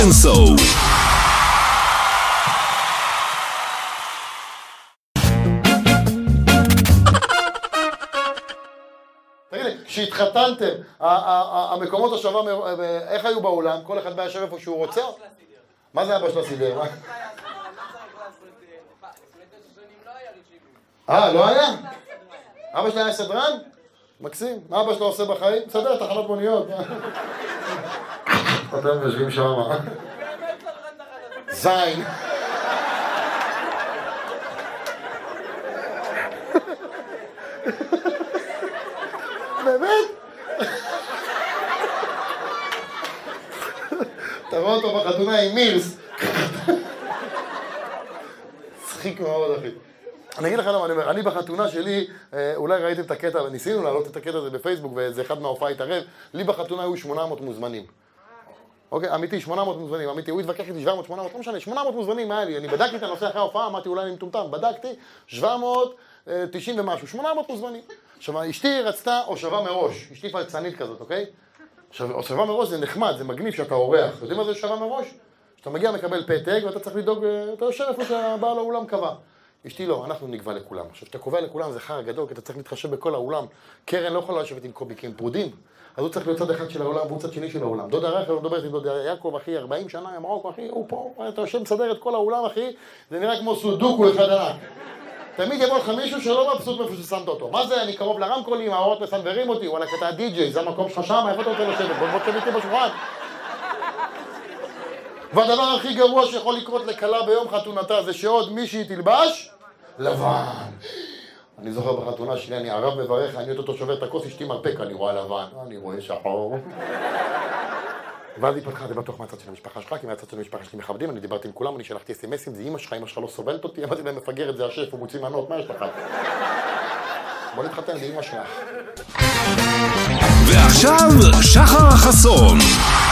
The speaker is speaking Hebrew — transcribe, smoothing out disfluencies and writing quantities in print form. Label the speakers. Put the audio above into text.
Speaker 1: So.
Speaker 2: תגיד לי, כשהתחתנתם, המקומות השווה, איך היו באולם? כל אחד בא ישב איפה שהוא רוצה? מה זה אבא של הסידר? לא היה? אבא שלי היה סדרן? מקסים. מה אבא שלו עושה בחיים? מסדר תחנות מוניות. אתם יושבים שם. זין. באמת? אתה רואה אותו בחתונה עם מילס. צחיק מאוד, אחי. אני אגיד לך למה אני אומר, אני בחתונה שלי, אולי ראיתם את הקטע, ניסינו להעלות את הקטע הזה בפייסבוק, וזה אחד מההופעה התערב, לי בחתונה היו 800 מוזמנים. אוקיי, אמיתי, 800 מוזמנים, אמיתי, הוא התווכח איתי 700, 800, לא משנה, 800 מוזמנים היה לי, אני בדקתי את הנושא אחרי ההופעה, אמרתי אולי אני מטומטם, בדקתי, 790 ומשהו, 800 מוזמנים. עכשיו, אשתי רצתה הושבה מראש, אשתי פלצנית כזאת, אוקיי? עכשיו, הושבה מראש זה נחמד, זה מגניב שאתה אורח, יודעים מה זה הושבה מראש? שאתה מגיע מקבל פתק ואתה צריך לדאוג, אתה יושב איפה שהבעל האולם קבע. אשתי לא, אנחנו נקבע לכולם. עכשיו, שאתה קובע לכולם זה חר גדול, כי אתה צריך להתחשב בכל האולם. קרן לא יכולה לשבת עם קוביקים פרודים, אז הוא צריך להיות צד אחד של האולם והוא צד שני של האולם. דודה רחל, לא מדברת עם דודה יעקב, אחי, 40 שנה, מרוקו, אחי, הוא פה, אתה יושב מסדר את כל האולם, אחי, זה נראה כמו סודוקו אחד ענק. תמיד יבוא לך מישהו שלא מבסוט מאיפה ששמת אותו. מה זה, אני קרוב לרמקולים, האורות מסנברים אותי, וואלה, אתה הדי-ג'יי, זה המקום שלך שם, איפה אתה רוצה לשבת? בוא תשב איתי בשולחן. והדבר הכי גרוע שיכול לקרות לכלה ביום חתונתה זה שעוד מישהי תלבש לבן. אני זוכר בחתונה שלי, אני ערב מברך, אני אותו שובר את הכוס, אשתי מרפק, אני רואה לבן, אני רואה שחור. ואז היא פתחה, זה בטוח מהצד של המשפחה שלך, כי מהצד של המשפחה שלי מכבדים, אני דיברתי עם כולם, אני שלחתי אס-אמסים, זה אמא שלך לא סובלת אותי, אמרתי להם מפגרת, זה השף, הוא מוציא מנות, מה יש לך? בוא נתחתן, זה אמא שלך.
Speaker 1: ועכשיו, שחר חסון.